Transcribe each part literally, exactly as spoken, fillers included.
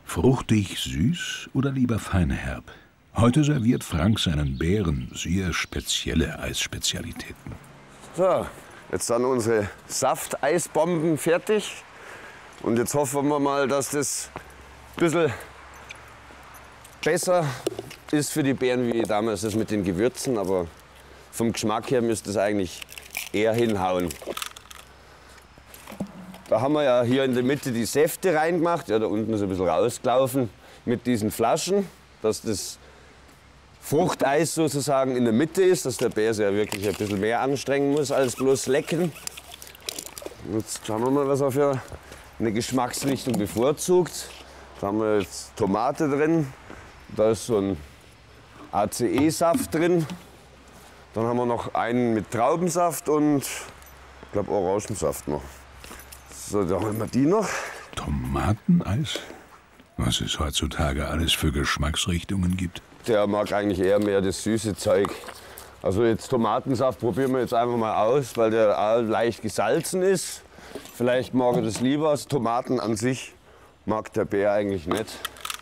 Fruchtig, süß oder lieber feinherb? Heute serviert Frank seinen Bären sehr spezielle Eisspezialitäten. So, jetzt sind unsere Safteisbomben fertig. Und jetzt hoffen wir mal, dass das ein bisschen besser ist für die Bären wie damals das mit den Gewürzen. Aber vom Geschmack her müsste es eigentlich eher hinhauen. Da haben wir ja hier in der Mitte die Säfte reingemacht. Ja, da unten ist ein bisschen rausgelaufen mit diesen Flaschen, dass das Fruchteis sozusagen in der Mitte ist, dass der Bär sich ja wirklich ein bisschen mehr anstrengen muss als bloß lecken. Jetzt schauen wir mal, was er für eine Geschmacksrichtung bevorzugt. Da haben wir jetzt Tomate drin, da ist so ein A C E-Saft drin. Dann haben wir noch einen mit Traubensaft und ich glaube Orangensaft noch. So, da haben wir die noch. Tomateneis? Was es heutzutage alles für Geschmacksrichtungen gibt. Der mag eigentlich eher mehr das süße Zeug. Also jetzt Tomatensaft probieren wir jetzt einfach mal aus, weil der auch leicht gesalzen ist. Vielleicht mag er das lieber. Also Tomaten an sich mag der Bär eigentlich nicht.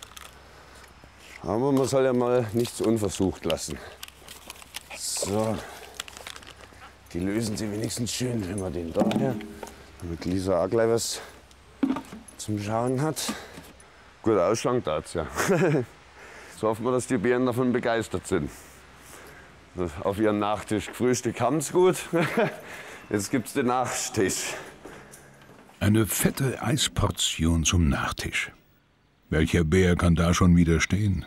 Aber man soll ja mal nichts unversucht lassen. So, die lösen sie wenigstens schön, wenn man den da her, damit Lisa auch gleich was zum Schauen hat. Gut ausschauen tat's ja. So hoffen wir, dass die Bären davon begeistert sind. Auf ihren Nachtisch gefrühstückt haben sie gut. Jetzt gibt's den Nachtisch. Eine fette Eisportion zum Nachtisch. Welcher Bär kann da schon widerstehen?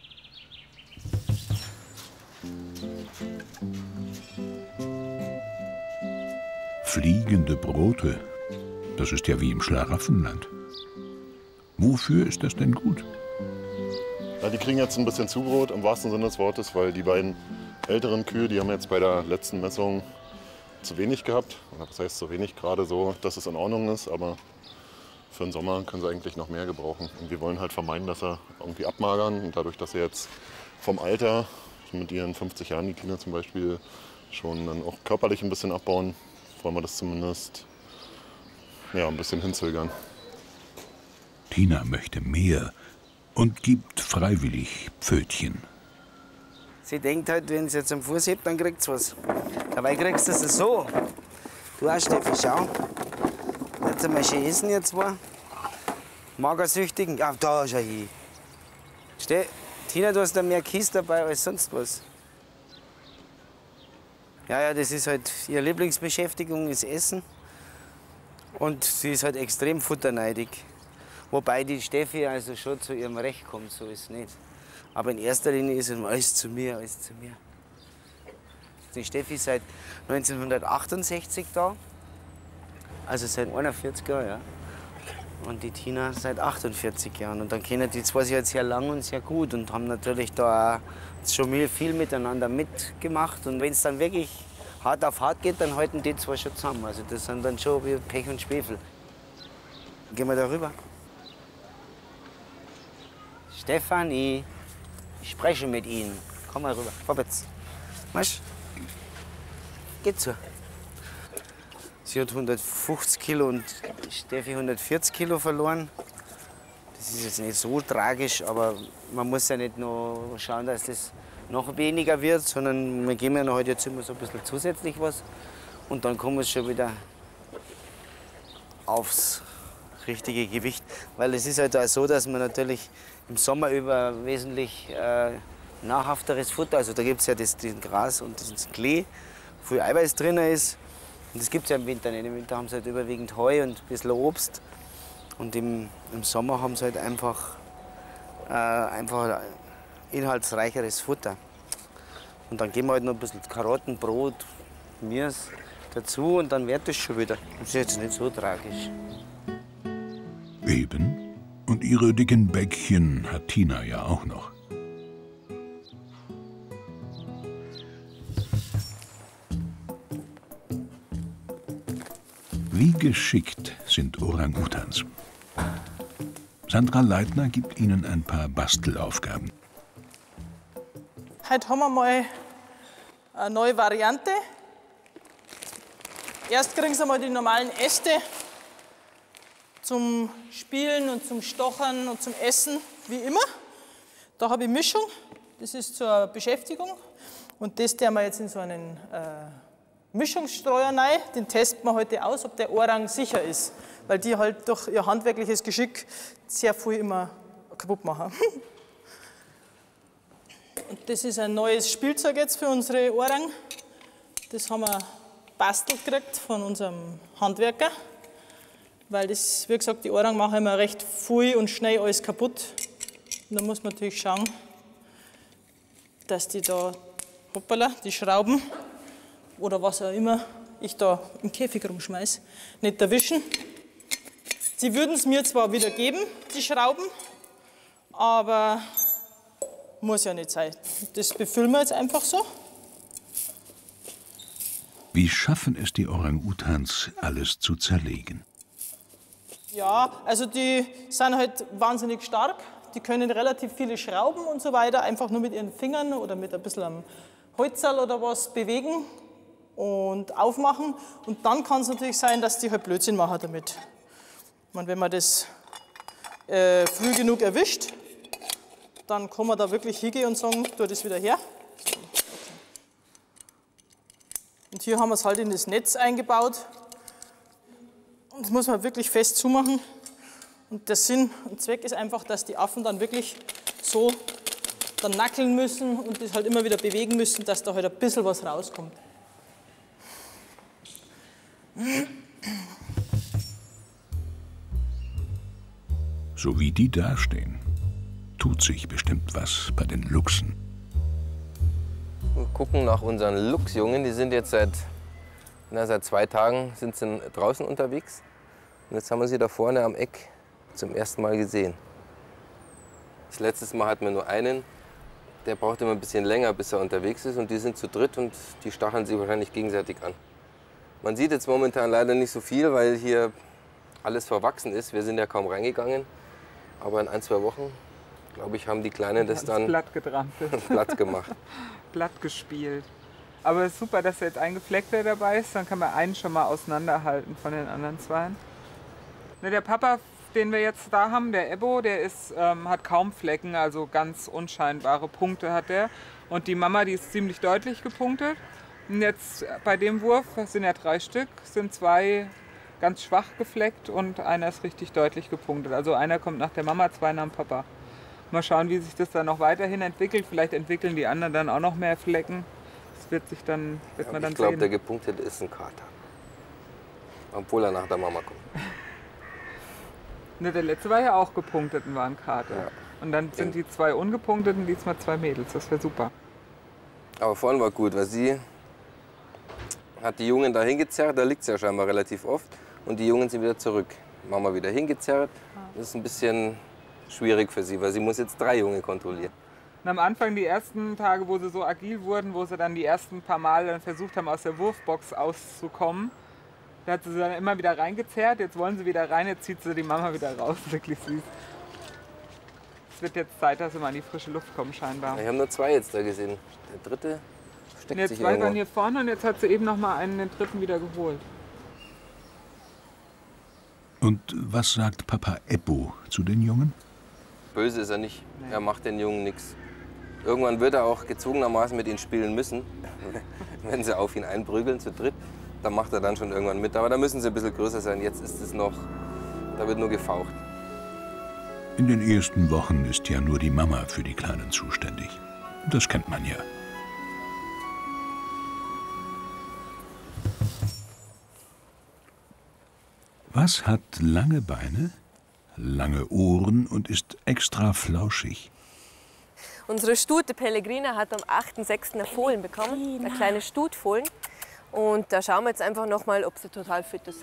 Fliegende Brote, das ist ja wie im Schlaraffenland. Wofür ist das denn gut? Ja, die kriegen jetzt ein bisschen Zubrot im wahrsten Sinne des Wortes, weil die beiden älteren Kühe, die haben jetzt bei der letzten Messung zu wenig gehabt. Das heißt zu wenig, gerade so, dass es in Ordnung ist, aber für den Sommer können sie eigentlich noch mehr gebrauchen. Und wir wollen halt vermeiden, dass sie irgendwie abmagern. Und dadurch, dass sie jetzt vom Alter, mit ihren fünfzig Jahren, die Kinder zum Beispiel, schon dann auch körperlich ein bisschen abbauen, wollen wir das zumindest ja, ein bisschen hinzögern. Tina möchte mehr und gibt freiwillig Pfötchen. Sie denkt halt, wenn sie jetzt am Fuß hebt, dann kriegt sie was. Dabei kriegst du es so. Du auch, Steffi, schau. Jetzt einmal schön essen, ihr zwei. Magersüchtigen, ja, da schau hin. Steh, Tina, du hast da mehr Kies dabei als sonst was. Ja, ja, das ist halt ihre Lieblingsbeschäftigung, ist Essen. Und sie ist halt extrem futterneidig. Wobei die Steffi also schon zu ihrem Recht kommt, so ist es nicht. Aber in erster Linie ist es immer alles zu mir, alles zu mir. Die Steffi ist seit neunzehnhundertachtundsechzig da, also seit einundvierzig Jahren, ja. Und die Tina seit achtundvierzig Jahren. Und dann kennen die zwei sich halt sehr lang und sehr gut und haben natürlich da auch schon viel miteinander mitgemacht. Und wenn es dann wirklich hart auf hart geht, dann halten die zwei schon zusammen. Also das sind dann schon wie Pech und Schwefel. Gehen wir da rüber. Stefanie, ich spreche mit Ihnen. Komm mal rüber, vorwärts. Marsch. Geht so. Sie hat hundertfünfzig Kilo und Steffi hundertvierzig Kilo verloren. Das ist jetzt nicht so tragisch, aber man muss ja nicht nur schauen, dass das noch weniger wird, sondern wir geben ja noch heute jetzt immer so ein bisschen zusätzlich was. Und dann kommen wir schon wieder aufs richtige Gewicht. Weil es ist halt auch so, dass man natürlich im Sommer über wesentlich äh, nahrhafteres Futter, also da gibt es ja das, das Gras und das Klee, wo viel Eiweiß drin ist. Und das gibt es ja im Winter nicht. Im Winter haben sie halt überwiegend Heu und ein bisschen Obst. Und im, im Sommer haben sie halt einfach, äh, einfach inhaltsreicheres Futter. Und dann geben wir halt noch ein bisschen Karotten, Brot, Mirs dazu und dann wird das schon wieder. Das ist jetzt nicht so tragisch. Eben. Und ihre dicken Bäckchen hat Tina ja auch noch. Wie geschickt sind Orang-Utans. Sandra Leitner gibt ihnen ein paar Bastelaufgaben. Heute haben wir mal eine neue Variante. Erst kriegen sie mal die normalen Äste zum Spielen und zum Stochern und zum Essen, wie immer. Da habe ich Mischung, das ist zur Beschäftigung. Und das tun wir jetzt in so einen äh, Mischungsstreuer rein. Den testen wir heute aus, ob der Orang sicher ist. Weil die halt durch ihr handwerkliches Geschick sehr viel immer kaputt machen. Und das ist ein neues Spielzeug jetzt für unsere Orang. Das haben wir bastelt gekriegt von unserem Handwerker. Weil das, wie gesagt, die Orang machen immer recht viel und schnell alles kaputt. Und da muss man natürlich schauen, dass die da, hoppala, die Schrauben oder was auch immer ich da im Käfig rumschmeiße, nicht erwischen. Sie würden es mir zwar wieder geben, die Schrauben, aber muss ja nicht sein. Das befüllen wir jetzt einfach so. Wie schaffen es die Orang-Utans, alles zu zerlegen? Ja, also die sind halt wahnsinnig stark. Die können relativ viele Schrauben und so weiter einfach nur mit ihren Fingern oder mit ein bisschen am Holzerl oder was bewegen und aufmachen. Und dann kann es natürlich sein, dass die halt Blödsinn machen damit. Ich meine, wenn man das äh, früh genug erwischt, dann kann man da wirklich hingehen und sagen, tu das wieder her. Und hier haben wir es halt in das Netz eingebaut. Und das muss man wirklich fest zumachen. Und der Sinn und Zweck ist einfach, dass die Affen dann wirklich so dann nackeln müssen und das halt immer wieder bewegen müssen, dass da halt ein bisschen was rauskommt. So wie die dastehen, tut sich bestimmt was bei den Luchsen. Wir gucken nach unseren Luchsjungen. Die sind jetzt seit, na, seit zwei Tagen sind sie draußen unterwegs. Und jetzt haben wir sie da vorne am Eck zum ersten Mal gesehen. Das letzte Mal hatten wir nur einen. Der braucht immer ein bisschen länger, bis er unterwegs ist. Und die sind zu dritt und die stacheln sich wahrscheinlich gegenseitig an. Man sieht jetzt momentan leider nicht so viel, weil hier alles verwachsen ist. Wir sind ja kaum reingegangen. Aber in ein, zwei Wochen, glaube ich, haben die Kleinen das dann platt getrampelt. platt gemacht. Platt gespielt. Aber es ist super, dass jetzt ein Gefleckter dabei ist. Dann kann man einen schon mal auseinanderhalten von den anderen zweien. Ne, der Papa, den wir jetzt da haben, der Ebbo, der ist, ähm, hat kaum Flecken, also ganz unscheinbare Punkte hat der. Und die Mama, die ist ziemlich deutlich gepunktet. Und jetzt bei dem Wurf, das sind ja drei Stück, sind zwei ganz schwach gefleckt und einer ist richtig deutlich gepunktet. Also einer kommt nach der Mama, zwei nach dem Papa. Mal schauen, wie sich das dann noch weiterhin entwickelt. Vielleicht entwickeln die anderen dann auch noch mehr Flecken. Das wird sich dann, wird Ja, man dann ich glaube, sehen. der gepunktete ist ein Kater. Obwohl er nach der Mama kommt. Ne, der letzte war ja auch gepunktet und war ein Kater. Ja. Und dann sind die zwei ungepunkteten, diesmal zwei Mädels. Das wäre super. Aber vorhin war gut, weil sie hat die Jungen da hingezerrt. Da liegt es ja scheinbar relativ oft. Und die Jungen sind wieder zurück. Mama wieder hingezerrt. Das ist ein bisschen schwierig für sie, weil sie muss jetzt drei Junge kontrollieren. Und am Anfang, die ersten Tage, wo sie so agil wurden, wo sie dann die ersten paar Mal dann versucht haben, aus der Wurfbox auszukommen, da hat sie dann immer wieder reingezerrt. Jetzt wollen sie wieder rein, jetzt zieht sie die Mama wieder raus. Wirklich süß. Es wird jetzt Zeit, dass sie mal in die frische Luft kommen, scheinbar. Wir haben nur zwei jetzt da gesehen. Der dritte Und steckt jetzt sich zwei waren irgendwo. hier vorne und jetzt hat sie eben noch mal einen, den dritten wieder geholt. Und was sagt Papa Ebbo zu den Jungen? Böse ist er nicht. Er macht den Jungen nichts. Irgendwann wird er auch gezwungenermaßen mit ihnen spielen müssen. Wenn sie auf ihn einprügeln zu dritt, dann macht er dann schon irgendwann mit. Aber da müssen sie ein bisschen größer sein. Jetzt ist es noch, da wird nur gefaucht. In den ersten Wochen ist ja nur die Mama für die Kleinen zuständig. Das kennt man ja. Was hat lange Beine, lange Ohren und ist extra flauschig? Unsere Stute Pellegrina hat am achten sechsten ein Fohlen bekommen, eine kleine Stutfohlen. Und da schauen wir jetzt einfach noch mal, ob sie total fit ist.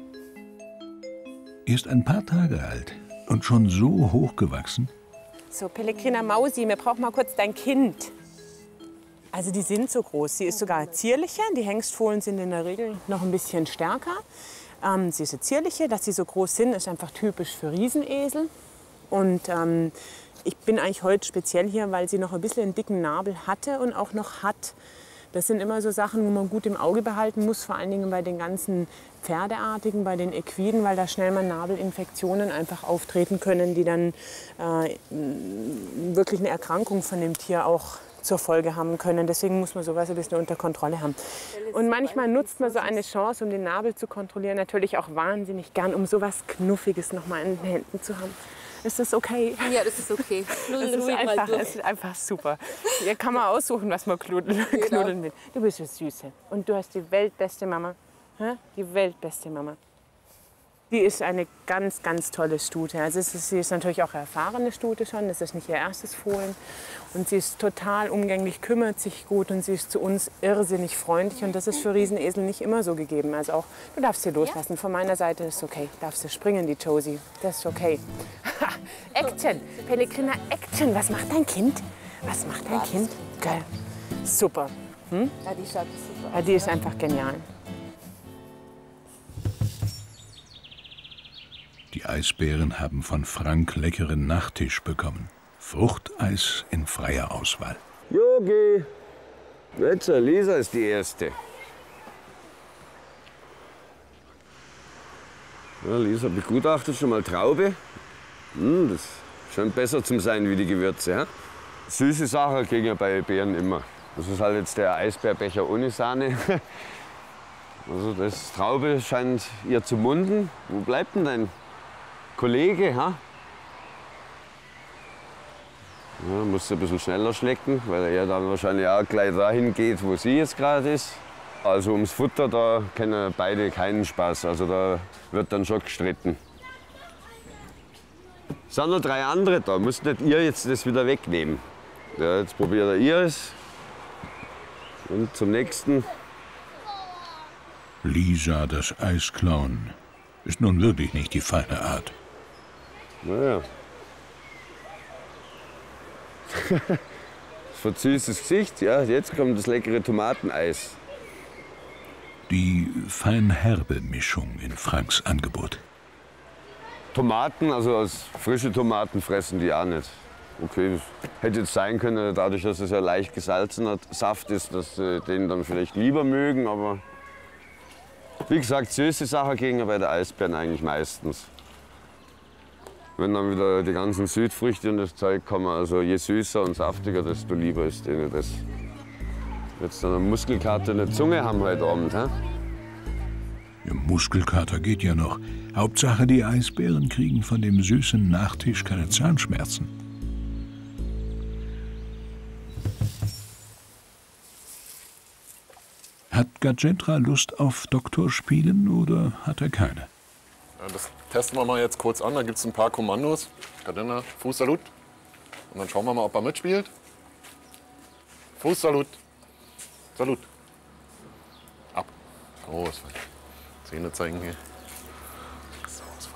Erst ein paar Tage alt und schon so hochgewachsen? So, Pellegrina Mausi, wir brauchen mal kurz dein Kind. Also die sind so groß. Sie ist sogar zierlicher. Die Hengstfohlen sind in der Regel noch ein bisschen stärker. Ähm, sie ist eine zierliche. Dass sie so groß sind, ist einfach typisch für Riesenesel. Und ähm, ich bin eigentlich heute speziell hier, weil sie noch ein bisschen einen dicken Nabel hatte und auch noch hat. Das sind immer so Sachen, wo man gut im Auge behalten muss, vor allen Dingen bei den ganzen Pferdeartigen, bei den Equiden, weil da schnell mal Nabelinfektionen einfach auftreten können, die dann äh, wirklich eine Erkrankung von dem Tier auch zur Folge haben können. Deswegen muss man sowas ein bisschen unter Kontrolle haben. Und manchmal nutzt man so eine Chance, um den Nabel zu kontrollieren, natürlich auch wahnsinnig gern, um sowas Knuffiges noch mal in den Händen zu haben. Ist das okay? Ja, das ist okay. Das ist einfach, das ist einfach super. Hier kann man aussuchen, was man knudeln, genau. knudeln will. Du bist eine Süße und du hast die weltbeste Mama. Die weltbeste Mama. Die ist eine ganz, ganz tolle Stute. Also es ist, sie ist natürlich auch eine erfahrene Stute schon. Das ist nicht ihr erstes Fohlen. Und sie ist total umgänglich, kümmert sich gut und sie ist zu uns irrsinnig freundlich. Und das ist für Riesenesel nicht immer so gegeben. Also auch, du darfst sie loslassen. Von meiner Seite ist es okay. Darfst du springen, die Josie. Das ist okay. Action! Pellegrina, Action! Was macht dein Kind? Was macht dein Kind? Geil. Super. Hm? Ja, die schaut super. Ja, die ist einfach genial. Die Eisbären haben von Frank leckeren Nachtisch bekommen. Fruchteis in freier Auswahl. Yogi, jetzt Lisa ist die Erste. Ja, Lisa begutachtet schon mal Traube. Hm, das scheint besser zu sein wie die Gewürze. Ja? Süße Sachen kriegen ja bei Bären immer. Das ist halt jetzt der Eisbärbecher ohne Sahne. Also das Traube scheint ihr zu munden. Wo bleibt denn dein Kollege? Ha? Ja, muss ein bisschen schneller schlecken, weil er dann wahrscheinlich auch gleich dahin geht, wo sie jetzt gerade ist. Also ums Futter, da kennen beide keinen Spaß. Also da wird dann schon gestritten. Es sind noch drei andere da. Müsst nicht ihr jetzt das wieder wegnehmen. Ja, jetzt probiert er ihres. Und zum nächsten. Lisa, das Eis klauen, ist nun wirklich nicht die feine Art. Naja. Verzüßtes Gesicht, ja, jetzt kommt das leckere Tomateneis. Die fein-herbe Mischung in Franks Angebot. Tomaten, also aus frische Tomaten fressen die auch nicht. Okay, das hätte jetzt sein können, dadurch, dass es ja leicht gesalzener Saft ist, dass sie den dann vielleicht lieber mögen, aber wie gesagt, süße Sachen gehen ja bei der Eisbären eigentlich meistens. Wenn dann wieder die ganzen Südfrüchte und das Zeug kommen, also je süßer und saftiger, desto lieber ist denen das. Jetzt dann eine Muskelkater in der Zunge haben heute Abend. He? Ja, Muskelkater geht ja noch. Hauptsache, die Eisbären kriegen von dem süßen Nachtisch keine Zahnschmerzen. Hat Gajetra Lust auf Doktorspielen oder hat er keine? Ja, das testen wir mal jetzt kurz an. Da gibt es ein paar Kommandos. Gajetra, Fußsalut. Und dann schauen wir mal, ob er mitspielt. Fußsalut. Salut. Ab. Oh, was für Zähne zeigen hier. So, was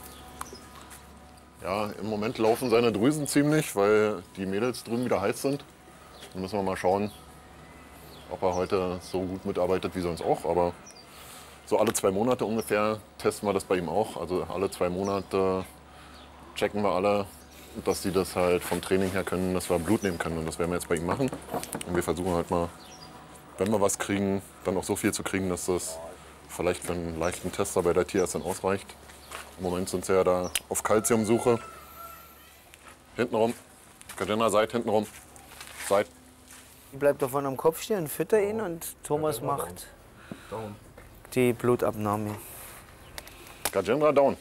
für Ja, im Moment laufen seine Drüsen ziemlich, weil die Mädels drüben wieder heiß sind. Dann müssen wir mal schauen, ob er heute so gut mitarbeitet wie sonst auch. Aber so alle zwei Monate ungefähr testen wir das bei ihm auch. Also alle zwei Monate checken wir alle, dass sie das halt vom Training her können, dass wir Blut nehmen können. Und das werden wir jetzt bei ihm machen. Und wir versuchen halt mal, wenn wir was kriegen, dann auch so viel zu kriegen, dass das vielleicht für einen leichten Tester bei der Tierärztin ausreicht. Im Moment sind sie ja da auf Kalziumsuche. Hintenrum. Gajetra, Seid, hintenrum. Seid. Ich bleib davon am Kopf stehen und fütter ihn und Thomas macht die Blutabnahme. Gajetra, down.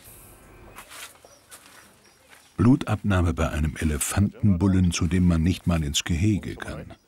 Blutabnahme bei einem Elefantenbullen, zu dem man nicht mal ins Gehege kann.